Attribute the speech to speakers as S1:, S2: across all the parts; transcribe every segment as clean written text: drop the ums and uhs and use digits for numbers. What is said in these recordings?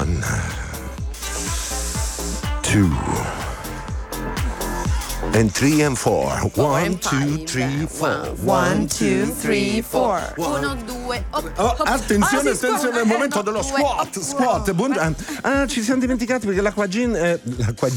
S1: 1, 2 and 3 and 4. 1, 2, 3, 4.
S2: 1, 2, 3, 4.
S3: 1, 2,
S1: Attenzione,
S2: sì,
S1: attenzione, è il momento dello
S3: due,
S1: squat. Ci siamo dimenticati perché l'acqua gym.
S2: L'acqua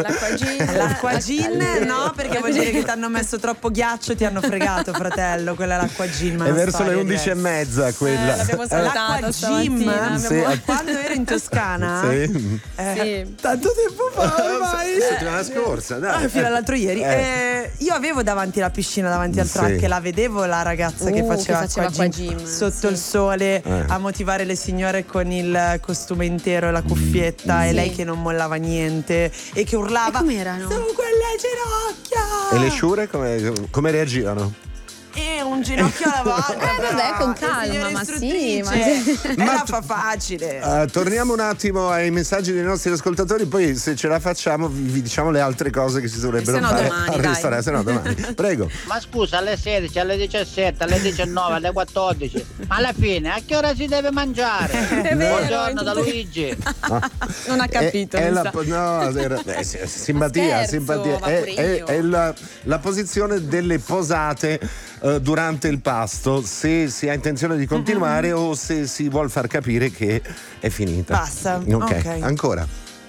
S2: gin no, perché vuol dire che ti hanno messo troppo ghiaccio e ti hanno fregato, fratello. Quella è l'acqua gin.
S1: È verso le 11:30 quella.
S3: L'abbiamo saltata
S2: L'acqua gym.
S1: Sì.
S2: Quando ero in Toscana,
S1: Sì.
S3: Sì.
S2: tanto tempo fa ormai.
S1: Settimana scorsa, dai.
S2: Fino all'altro ieri. Io avevo davanti la piscina, davanti al track,
S1: Sì.
S2: e la vedevo la ragazza che faceva acqua gym sotto il sole a motivare le signore con il costume intero e la cuffietta, e lei che non mollava niente e che urlava:
S3: E com'erano?
S2: su quelle ginocchia!
S1: E le sciure come reagivano?
S2: E un ginocchio alla volta.
S3: vabbè, con calma, ma sì, ma
S2: fa facile.
S1: Torniamo un attimo ai messaggi dei nostri ascoltatori, poi se ce la facciamo vi diciamo le altre cose che si dovrebbero
S3: Se no
S1: fare
S3: domani,
S1: al
S3: dai.
S1: ristorante. Se no domani. Prego.
S4: Ma scusa, alle 16, alle 17, alle 19, alle 14. Ma alla fine, a che ora si deve mangiare? Buongiorno da Luigi.
S3: non ha capito.
S1: È
S3: mi
S1: la,
S3: sa.
S1: no, simpatia,
S3: Scherzo,
S1: simpatia.
S3: ma pure io.
S1: È la posizione delle posate durante il pasto, se si ha intenzione di continuare o se si vuol far capire che è finita.
S2: Basta. Ok.
S1: Ancora.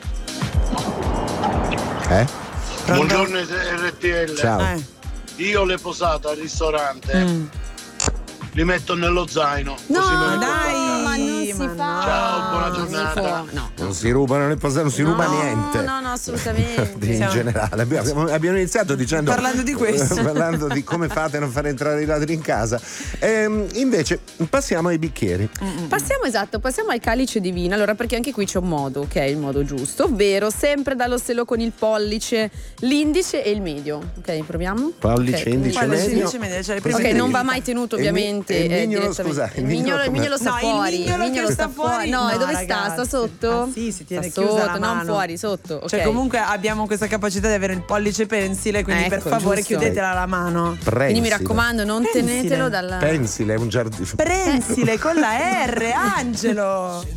S5: Buongiorno RTL.
S1: Ciao.
S5: Io le posate al ristorante li metto nello zaino.
S2: No,
S5: così me ne
S2: dai,
S3: ma non si
S2: ma
S3: fa.
S5: Ciao, buona
S3: Non si
S5: giornata.
S3: può, no.
S1: Non si rubano le posate, non si ruba niente.
S3: No, assolutamente.
S1: In generale abbiamo iniziato dicendo,
S2: Parlando di questo.
S1: parlando di come fate a non far entrare i ladri in casa. Invece passiamo ai bicchieri.
S3: Passiamo al calice di vino. Allora, perché anche qui c'è un modo, ok, il modo giusto, ovvero sempre dallo stelo con il pollice, l'indice e il medio. Ok, proviamo?
S1: Pollice,
S3: Ok,
S1: indice,
S2: Quale
S1: medio.
S2: si dice, cioè, le
S3: Ok,
S2: prime
S3: non va
S2: dita.
S3: mai tenuto
S1: E il
S3: ovviamente.
S1: mignolo,
S3: direttamente.
S1: scusate,
S3: il mignolo sta
S2: No,
S3: fuori.
S2: il mignolo che sta fuori.
S3: No, e
S2: No,
S3: dove
S2: ragazzi.
S3: sta? Sta sotto?
S2: Ah, sì, si tiene
S3: sta
S2: chiusa
S3: sotto,
S2: la
S3: non
S2: mano.
S3: fuori, sotto. Ok.
S2: Cioè, comunque abbiamo questa capacità di avere il pollice pensile, quindi per
S3: Ecco,
S2: favore
S3: giusto.
S2: chiudetela la mano.
S3: Quindi mi raccomando, non
S2: Pensile.
S3: tenetelo dalla.
S1: Pensile è un giardino.
S2: Prensile con la R, Angelo.